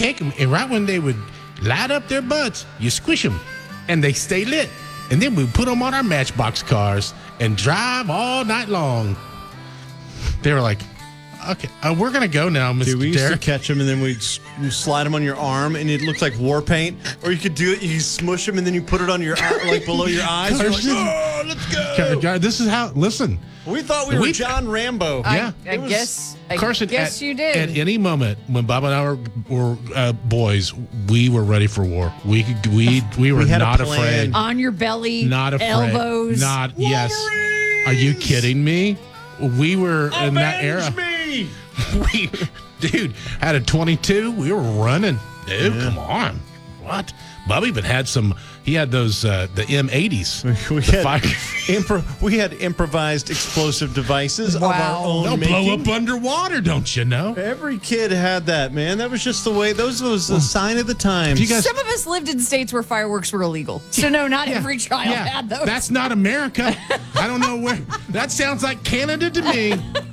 take them, and right when they would light up their butts, you squish them, and they stay lit. And then we put them on our Matchbox cars and drive all night long. They were like, okay, we're going to go now, Mr. Dude, we used to Derek. catch them, and then we'd slide them on your arm, and it looked like war paint. Or you could do it, you smush them, and then you put it on your eye, like below your eyes. You're like, oh, let's go. This is how, listen. We thought we were John Rambo. Yeah. I guess Carson, you did. At any moment, when Bob and I were boys, we were ready for war. We were had a not plan. afraid. On your belly, Not afraid. elbows. Not, yes. Are you kidding me? We were in that era. Me. We, dude, had a 22. We were running. Dude, come on. What? Bob even had some. He had those the M80s. We had improvised explosive devices of our Wow. own They'll making. blow up underwater, don't you know? Every kid had that, man. That was just the way. Those was a sign of the times. You guys, Some of us lived in states where fireworks were illegal. So, no, not every child had those. That's not America. I don't know where. That sounds like Canada to me.